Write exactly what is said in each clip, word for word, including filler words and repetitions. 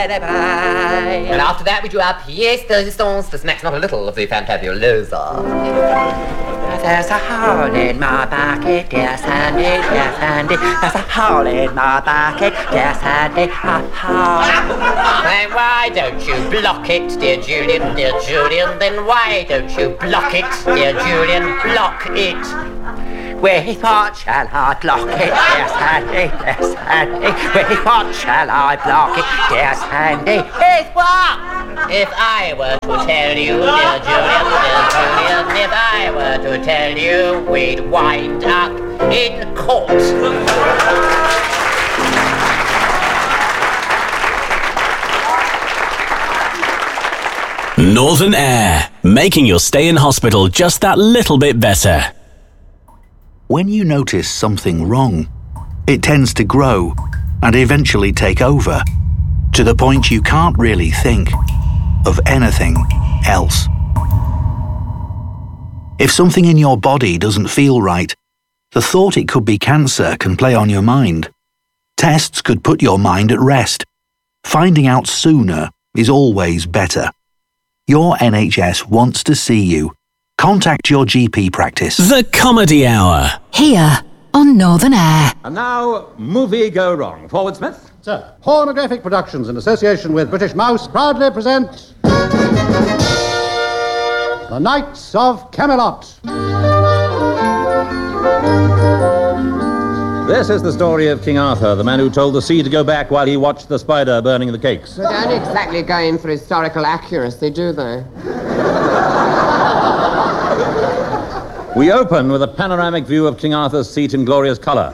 And after that we drew our pièce de résistance to smack not a little of the fantabulosa. There's a hole in my bucket, dear Sandy, dear Sandy. There's a hole in my bucket, dear Sandy, a hole. Then why don't you block it, dear Julian, dear Julian? Then why don't you block it, dear Julian? Block it. With what shall I block it, dear Sandy, dear Sandy? With what shall I block it, dear Sandy? With what? If I were to tell you, dear Julian, dear Julian, if I were to tell you, we'd wind up in court. Northern Air, making your stay in hospital just that little bit better. When you notice something wrong, it tends to grow and eventually take over, to the point you can't really think of anything else. If something in your body doesn't feel right, the thought it could be cancer can play on your mind. Tests could put your mind at rest. Finding out sooner is always better. Your N H S wants to see you. Contact your G P practice. The Comedy Hour. Here on Northern Air. And now, movie go wrong. Forward, Smith. Sir, Pornographic Productions, in association with British Mouse, proudly present The Knights of Camelot. This is the story of King Arthur, the man who told the sea to go back while he watched the spider burning the cakes. They don't exactly go in for historical accuracy, do they? We open with a panoramic view of King Arthur's seat in glorious colour.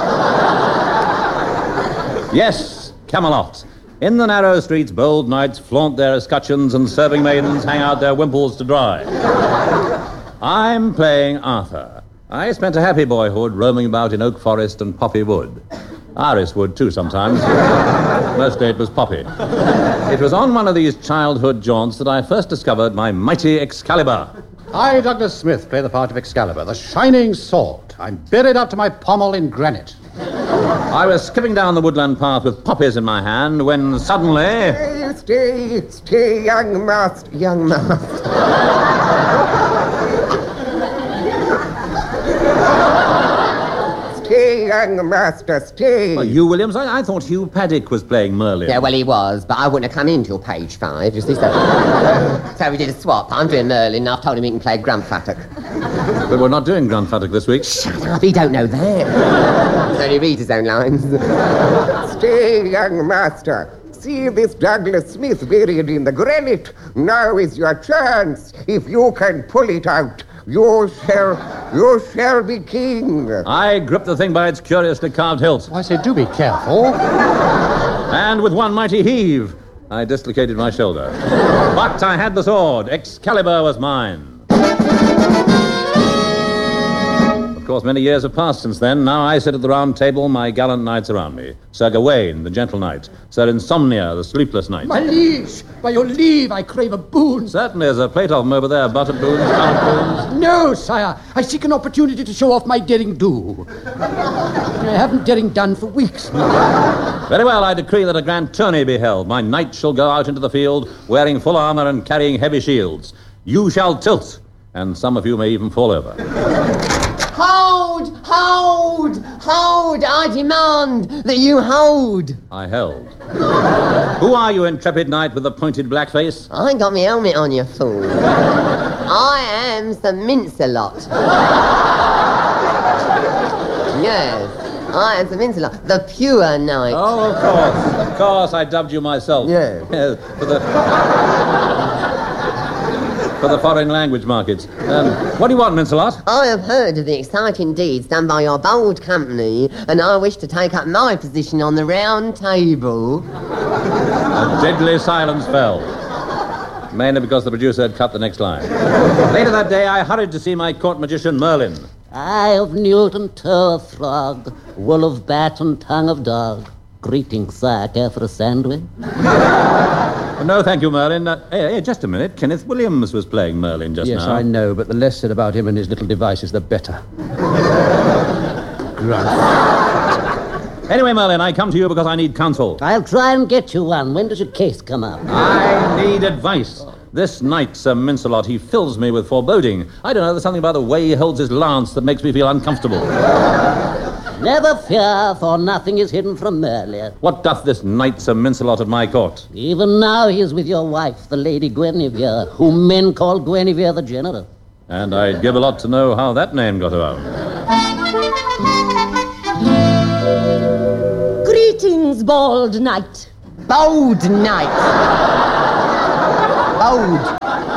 Yes, Camelot. In the narrow streets, bold knights flaunt their escutcheons and serving maidens hang out their wimples to dry. I'm playing Arthur. I spent a happy boyhood roaming about in oak forest and poppy wood. Iris wood, too, sometimes. Mostly it was poppy. It was on one of these childhood jaunts that I first discovered my mighty Excalibur. I, Douglas Smith, play the part of Excalibur, the shining sword. I'm buried up to my pommel in granite. I was skipping down the woodland path with poppies in my hand when suddenly... Stay, stay, stay, young master, young master. Stay, young master, stay. Oh, you, Williams? I, I thought Hugh Paddick was playing Merlin. Yeah, well, he was, but I wouldn't have come in till page five, you see, so... so we did a swap. I'm doing Merlin, and I've told him he can play Grandfather. But we're not doing Grandfather this week. Shut up, he don't know that. He only reads his own lines. Stay, young master. See this Douglas Smith buried in the granite. Now is your chance. If you can pull it out, you shall, you shall be king. I gripped the thing by its curiously carved hilt. I say, do be careful. And with one mighty heave, I dislocated my shoulder. But I had the sword. Excalibur was mine. Of course, many years have passed since then. Now I sit at the round table, my gallant knights around me. Sir Gawain, the gentle knight. Sir Insomnia, the sleepless knight. My liege, by your leave, I crave a boon. Certainly, there's a plate of them over there. Butter boons, currant boons. No, sire. I seek an opportunity to show off my daring do. I haven't daring done for weeks now. Very well, I decree that a grand tourney be held. My knights shall go out into the field wearing full armour and carrying heavy shields. You shall tilt, and some of you may even fall over. Hold! Hold! Hold! I demand that you hold! I held. Who are you, intrepid knight with the pointed black face? I ain't got my helmet on, you fool. I am Sir Mincelot. Yes, I am Sir Mincelot, the pure knight. Oh, of course. Of course, I dubbed you myself. Yeah. Yes, for the... for the foreign language markets. Um, what do you want, Mincelot? I have heard of the exciting deeds done by your bold company, and I wish to take up my position on the round table. A deadly silence fell. Mainly because the producer had cut the next line. Later that day, I hurried to see my court magician, Merlin. Eye of newt and toe of frog, wool of bat and tongue of dog. Greetings, sir. Care for a sandwich? No, thank you, Merlin. Uh, hey, hey, just a minute. Kenneth Williams was playing Merlin just yes, now. Yes, I know, but the less said about him and his little devices, the better. Anyway, Merlin, I come to you because I need counsel. I'll try and get you one. When does your case come up? I need advice. This knight, Sir Mincelot, he fills me with foreboding. I don't know, there's something about the way he holds his lance that makes me feel uncomfortable. Never fear, for nothing is hidden from Merlin. What doth this knight, Sir Mincelot, at my court? Even now he is with your wife, the Lady Guinevere, whom men call Guinevere the General. And I'd give a lot to know how that name got about. Greetings, bald knight. Bold knight. Bold.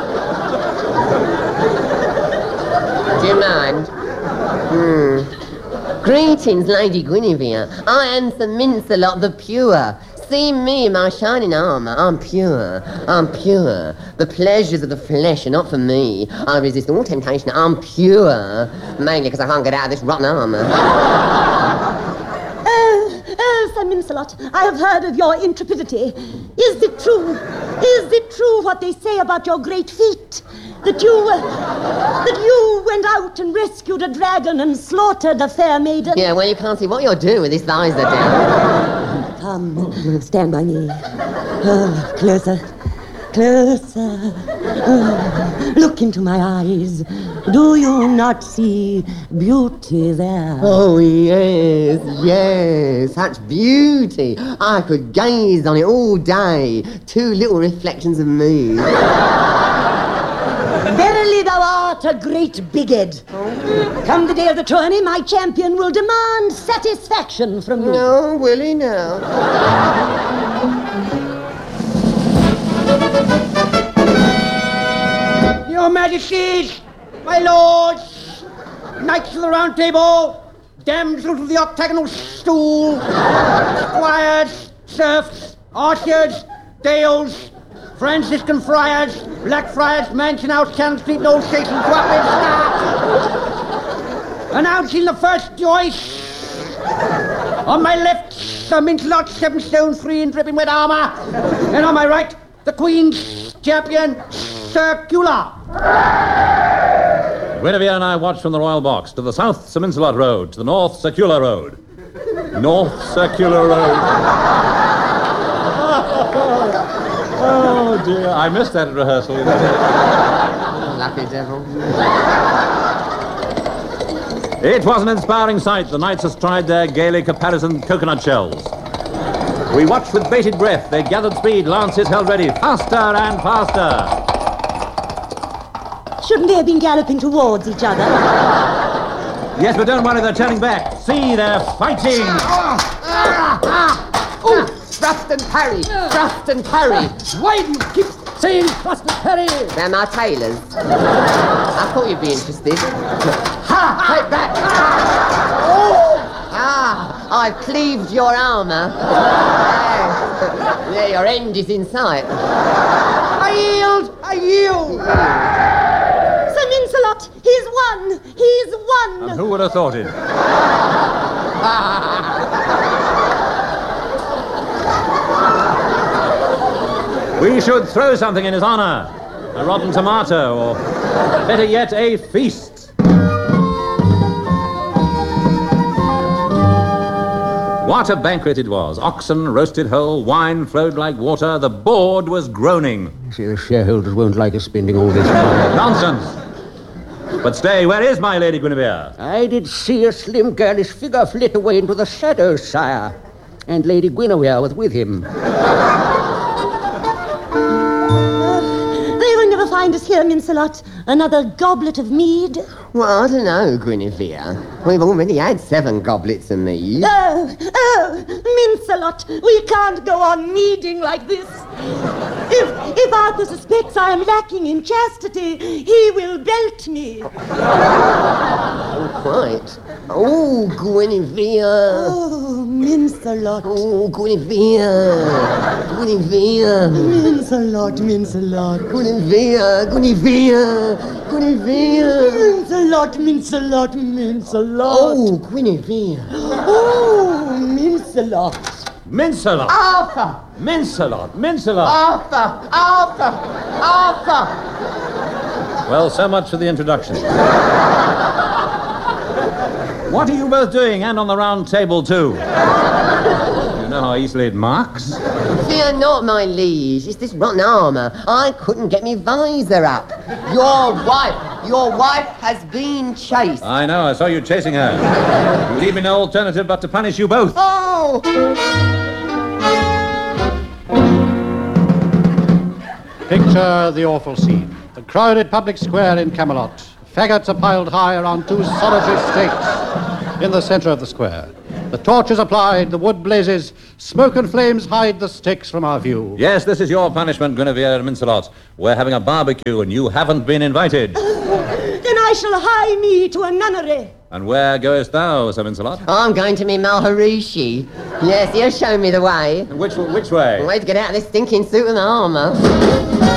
Do you mind? Hmm. Greetings, Lady Guinevere. I am Sir Mincelot the Pure. See me in my shining armour. I'm pure. I'm pure. The pleasures of the flesh are not for me. I resist all temptation. I'm pure. Mainly because I can't get out of this rotten armour. Oh, oh, Sir Mincelot, I have heard of your intrepidity. Is it true? Is it true what they say about your great feat? That you, uh, that you went out and rescued a dragon and slaughtered a fair maiden? Yeah, well, you can't see what you're doing with this visor down. Come, stand by me. Oh, closer, closer. Oh, look into my eyes. Do you not see beauty there? Oh, yes, yes. Such beauty. I could gaze on it all day. Two little reflections of me. Verily thou art a great bighead. Oh. Come the day of the tourney, my champion will demand satisfaction from you. No, will he now? Your Majesties, my lords, knights of the Round Table, damsels of the octagonal stool, squires, serfs, archers, dales, Franciscan friars, Black Friars, Mansion House, Cannon Street, Old Station, Swapid, announcing the first choice. On my left, Sir Mincelot, seven stone three in dripping wet armour. And on my right, the Queen's champion, Sir Cula. Guinevere and I watch from the royal box. To the south, Sir Mincelot Road. To the north, Circular Road. North Circular Road. Oh, dear. I missed that at rehearsal. Lucky devil. It was an inspiring sight. The knights astride their gaily caparisoned coconut shells. We watched with bated breath. They gathered speed, lances held ready. Faster and faster. Shouldn't they have been galloping towards each other? Yes, but don't worry, they're turning back. See, they're fighting. Ah, ah, ah. Oh, thrust and parry, thrust and parry. Why do you keep saying thrust and parry? They're my tailors. I thought you'd be interested. Ha! Take back! Oh! Ah, I've cleaved your armour. There, your end is in sight. I yield! I yield! Sir Mincelot, he's won! He's won! And who would have thought it? We should throw something in his honour. A rotten tomato, or better yet, a feast. What a banquet it was. Oxen roasted whole, wine flowed like water, the board was groaning. See, the shareholders won't like us spending all this money. Nonsense. But stay, where is my Lady Guinevere? I did see a slim girlish figure flit away into the shadows, sire. And Lady Guinevere was with him. They will never find us here, Mincelot. Another goblet of mead? Well, I don't know, Guinevere. We've already had seven goblets of mead. Oh, oh, Mincelot, we can't go on meading like this. If, if Arthur suspects I am lacking in chastity, he will belt me. Oh, quite. Oh, Guinevere. Oh, Mincelot. Oh, Guinevere. Guinevere. Mincelot, Mincelot. Guinevere, Guinevere, Guinevere. Mincelot, Mincelot, Mincelot. Oh, Guinevere. Oh, Mincelot. Mincelot. Arthur. Mincelot. Mincelot. Arthur. Arthur. Arthur. Well, so much for the introduction. What are you both doing, and on the round table, too? You know how easily it marks? Fear not, my liege. It's this rotten armour. I couldn't get me visor up. Your wife, your wife has been chased. I know, I saw you chasing her. You leave me no alternative but to punish you both. Oh! Picture the awful scene. The crowded public square in Camelot. Faggots are piled high around two solitary stakes in the centre of the square. The torch is applied, the wood blazes, smoke and flames hide the stakes from our view. Yes, this is your punishment, Guinevere and Mincelot. We're having a barbecue and you haven't been invited. Then I shall hie me to a nunnery. And where goest thou, Sir Mincelot? I'm going to me Maharishi. Yes, he'll show me the way. Which which way? The way to get out of this stinking suit of armour.